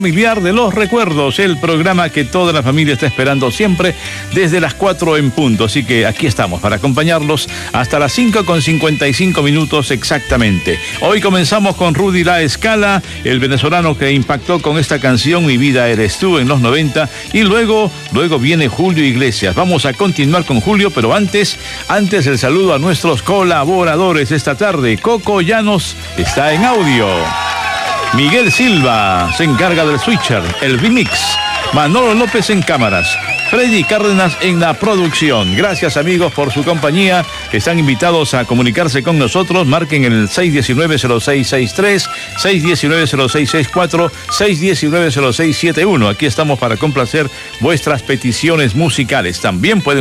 Familiar de los Recuerdos, el programa que toda la familia está esperando siempre desde las 4 en punto. Así que aquí estamos para acompañarlos hasta las 5:55 exactamente. Hoy comenzamos con Rudy La Escala, el venezolano que impactó con esta canción Mi Vida Eres Tú en los 90. Y luego viene Julio Iglesias. Vamos a continuar con Julio, pero antes el saludo a nuestros colaboradores esta tarde. Coco Llanos está en audio. Miguel Silva se encarga del switcher, el remix. Manolo López en cámaras. Freddy Cárdenas en la producción. Gracias, amigos, por su compañía. Están invitados a comunicarse con nosotros. Marquen el 619-0663, 619-0664, 619-0671. Aquí estamos para complacer vuestras peticiones musicales. También pueden